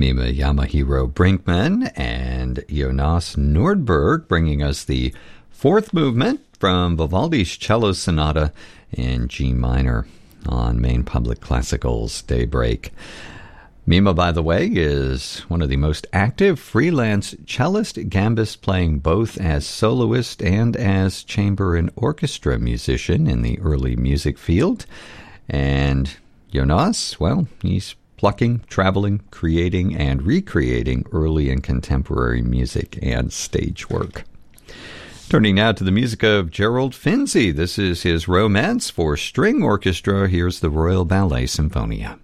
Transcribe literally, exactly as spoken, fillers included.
Mima Yamahiro Brinkman and Jonas Nordberg bringing us the fourth movement from Vivaldi's Cello Sonata in G minor on Maine Public Classical's Daybreak. Mima, by the way, is one of the most active freelance cellist gambist, playing both as soloist and as chamber and orchestra musician in the early music field. And Jonas, well, he's plucking, traveling, creating, and recreating early and contemporary music and stage work. Turning now to the music of Gerald Finzi. This is his Romance for String Orchestra. Here's the Royal Ballet Symphonia.